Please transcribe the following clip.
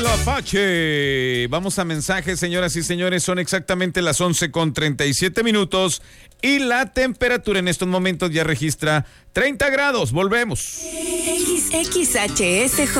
Apache. Vamos a mensajes, señoras y señores. Son exactamente las 11:37 y la temperatura en estos momentos ya registra 30 grados. Volvemos. XHSJ